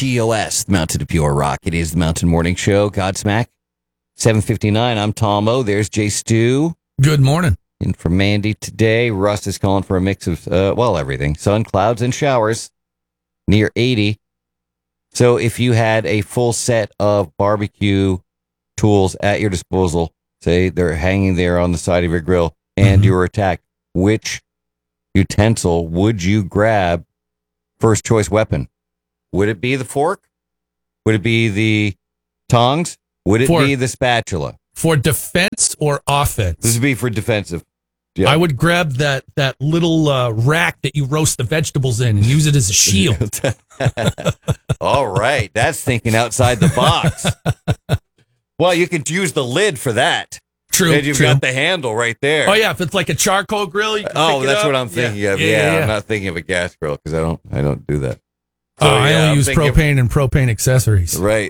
WTOS, Mountain to Pure Rock. It is the Mountain Morning Show. Godsmack, 7:59. I'm Tom O. There's Jay Stu. Good morning. And for Mandy today, Russ is calling for a mix of, everything. Sun, clouds, and showers. Near 80. So if you had a full set of barbecue tools at your disposal, say they're hanging there on the side of your grill, and you were attacked, which utensil would you grab first choice weapon? Would it be the fork? Would it be the tongs? Would it be the spatula? For defense or offense? This would be for defensive. Yeah. I would grab that little rack that you roast the vegetables in and use it as a shield. All right. That's thinking outside the box. Well, you could use the lid for that. True. And you've got the handle right there. Oh, yeah. If it's like a charcoal grill, you can pick it that's up. what I'm thinking of. Yeah, I'm not thinking of a gas grill because I don't do that. So, I only use propane and propane accessories. Right.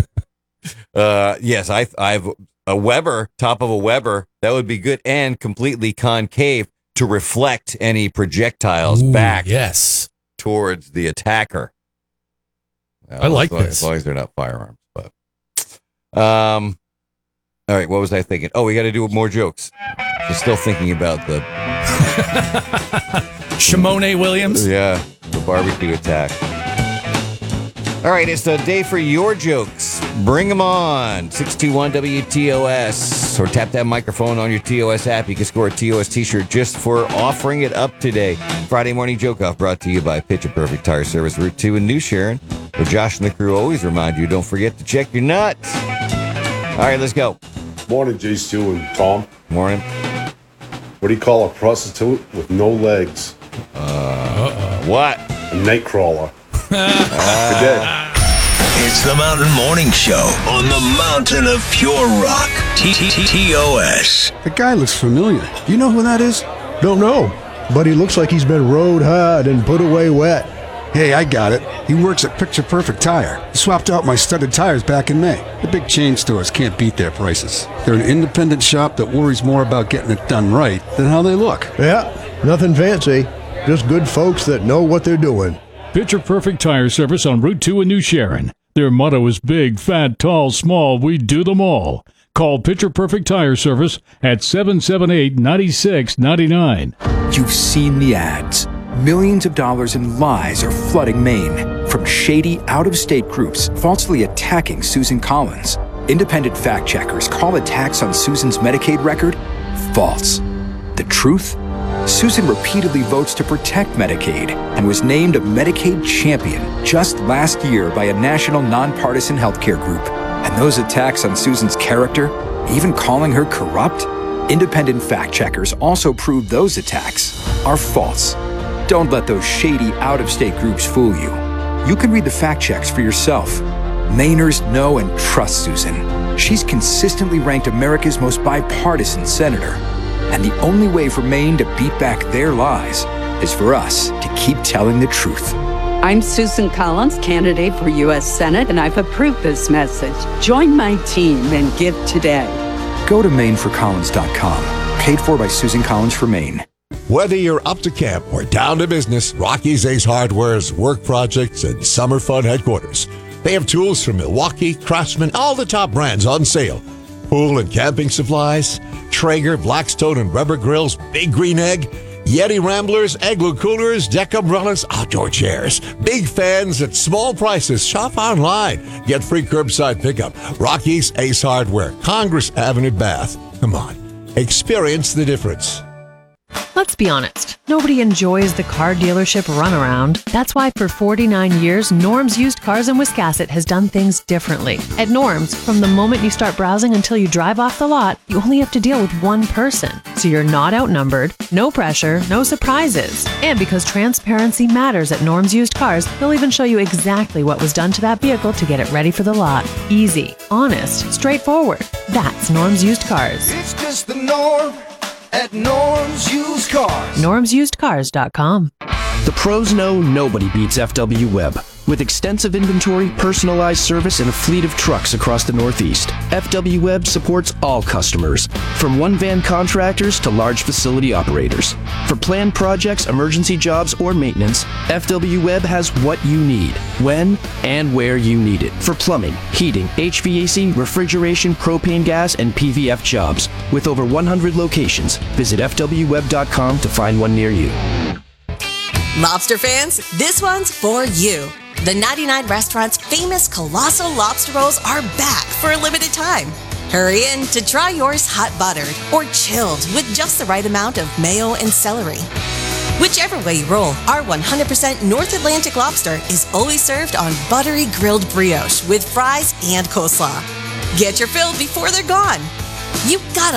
Yes, I've a Weber, top of a Weber, that would be good, and completely concave to reflect any projectiles back towards the attacker. I like this. As long as they're not firearms. But all right, what was I thinking? Oh, we got to do more jokes. I'm still thinking about the Shimone Williams. Yeah, the barbecue attack. All right, it's the day for your jokes. Bring them on. 621-WTOS. Or tap that microphone on your TOS app. You can score a TOS t-shirt just for offering it up today. Friday morning joke off brought to you by Picture Perfect Tire Service, Route 2 in New Sharon. Where Josh and the crew always remind you, don't forget to check your nuts. All right, let's go. Morning, Jay Stu and Tom. Morning. What do you call a prostitute with no legs? What? A night crawler. Good day. It's the Mountain Morning Show on the Mountain of Pure Rock. TOS. The guy looks familiar. Do you know who that is? Don't know, but he looks like he's been rode hard and put away wet. Hey, I got it. He works at Picture Perfect Tire. He swapped out my studded tires back in May. The big chain stores can't beat their prices. They're an independent shop that worries more about getting it done right than how they look. Yeah, nothing fancy. Just good folks that know what they're doing. Picture Perfect Tire Service on Route 2 in New Sharon. Their motto is big, fat, tall, small, we do them all. Call Picture Perfect Tire Service at 778-9699. You've seen the ads. Millions of dollars in lies are flooding Maine from shady, out-of-state groups falsely attacking Susan Collins. Independent fact checkers call attacks on Susan's Medicaid record false. The truth? Susan repeatedly votes to protect Medicaid and was named a Medicaid champion just last year by a national nonpartisan healthcare group. And those attacks on Susan's character, even calling her corrupt? Independent fact checkers also prove those attacks are false. Don't let those shady, out-of-state groups fool you. You can read the fact checks for yourself. Mainers know and trust Susan. She's consistently ranked America's most bipartisan senator. And the only way for Maine to beat back their lies is for us to keep telling the truth. I'm Susan Collins, candidate for U.S. Senate, and I've approved this message. Join my team and give today. Go to MaineForCollins.com. Paid for by Susan Collins for Maine. Whether you're up to camp or down to business, Rocky's Ace Hardware's work projects and summer fun headquarters. They have tools from Milwaukee, Craftsman, all the top brands on sale. Pool and camping supplies, Traeger, Blackstone and rubber grills, Big Green Egg, Yeti Ramblers, Igloo coolers, deck umbrellas, outdoor chairs. Big fans at small prices. Shop online. Get free curbside pickup. Rocky's Ace Hardware, Congress Avenue, Bath. Come on. Experience the difference. Let's be honest. Nobody enjoys the car dealership runaround. That's why for 49 years, Norm's Used Cars in Wiscasset has done things differently. At Norm's, from the moment you start browsing until you drive off the lot, you only have to deal with one person. So you're not outnumbered, no pressure, no surprises. And because transparency matters at Norm's Used Cars, they'll even show you exactly what was done to that vehicle to get it ready for the lot. Easy, honest, straightforward. That's Norm's Used Cars. It's just the norm at Norm's Used Cars. NormsUsedCars.com. The Pros know nobody beats FW Web. With extensive inventory, personalized service, and a fleet of trucks across the Northeast, FW Web supports all customers, from one-van contractors to large facility operators. For planned projects, emergency jobs, or maintenance, FW Web has what you need, when and where you need it. For plumbing, heating, HVAC, refrigeration, propane gas, and PVF jobs. With over 100 locations, visit FWWeb.com to find one near you. Lobster fans, this one's for you. The 99 Restaurant's famous Colossal Lobster Rolls are back for a limited time. Hurry in to try yours hot buttered or chilled with just the right amount of mayo and celery. Whichever way you roll, our 100% North Atlantic lobster is always served on buttery grilled brioche with fries and coleslaw. Get your fill before they're gone. You gotta